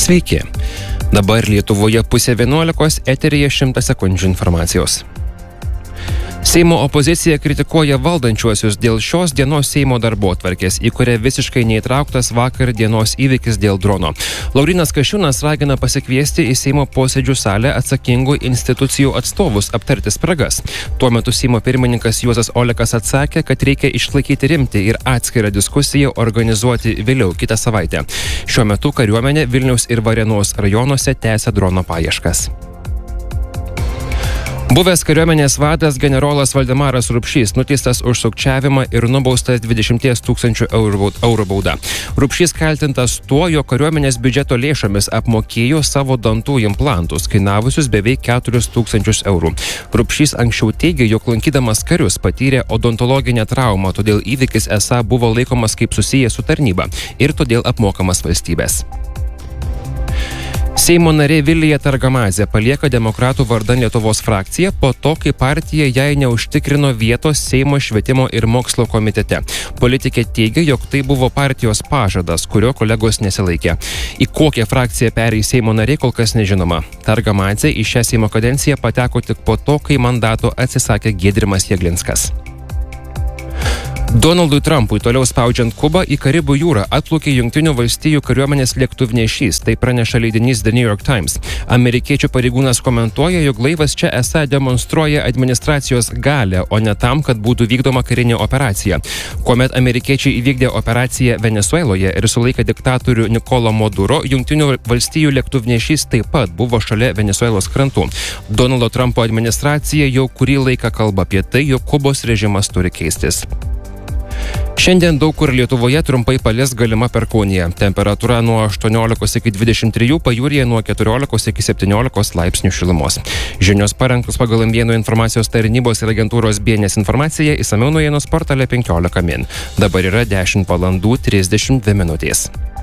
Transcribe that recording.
Sveiki. Dabar Lietuvoje 10:30, eteryje 100 sekundžių informacijos. Seimo opozicija kritikuoja valdančiuosius dėl šios dienos Seimo darbotvarkės, į kurią visiškai neįtrauktas vakar dienos įvykis dėl drono. Laurynas Kasčiūnas ragina pasikviesti į Seimo posėdžių salę atsakingų institucijų atstovus aptarti spragas. Tuo metu Seimo pirmininkas Juozas Olekas atsakė, kad reikia išlaikyti rimtį ir atskirą diskusiją organizuoti vėliau kitą savaitę. Šiuo metu kariuomenė Vilniaus ir Varėnos rajonuose tęsia drono paieškas. Buvęs kariuomenės vadas generolas Valdemaras Rupšys nuteistas už sukčiavimą ir nubaustas 20 000 eurų bauda. Rupšys kaltintas tuo, jog kariuomenės biudžeto lėšomis apmokėjo savo dantų implantus, kainavusius beveik 4 000 eurų. Rupšys anksčiau teigė, jog lankydamas karius patyrė odontologinę traumą, todėl įvykis esą buvo laikomas kaip susijęs su tarnyba ir todėl apmokamas valstybės. Seimo narė Vilija Targamadzė palieka Demokratų vardan Lietuvos frakciją po to, kai partija jai neužtikrino vietos Seimo švietimo ir mokslo komitete. Politikė teigia, jog tai buvo partijos pažadas, kurio kolegos nesilaikė. Į kokią frakciją pereis Seimo narė, kol kas nežinoma. Targamadzė į šią Seimo kadenciją pateko tik po to, kai mandato atsisakė Giedrimas Jeglinskas. Donaldui Trumpui toliau spaudžiant Kubą į Karibų jūrą atplaukė Jungtinių valstijų kariuomenės lėktuvnešys, tai praneša leidinys The New York Times. Amerikiečių pareigūnas komentuoja, jog laivas čia esą demonstruoja administracijos galią, o ne tam, kad būtų vykdoma karinė operacija. Kuomet amerikiečiai įvykdė operaciją Venesueloje ir sulaikė diktatorių Nikolą Maduro, Jungtinių valstijų lėktuvnešys taip pat buvo šalia Venesuelos krantų. Donaldo Trumpo administracija jau kurį laiką kalba apie tai, jog Kubos režimas turi keistis. Šiandien daug kur Lietuvoje trumpai palis galima perkūnija. Temperatūra nuo 18 iki 23, pajūryje nuo 14 iki 17 laipsnių šilumos. Žinios parengtos pagal M1 informacijos tarnybos ir agentūros BNS informaciją, išsamiau naujienos portale 15 min. Dabar yra 10:32.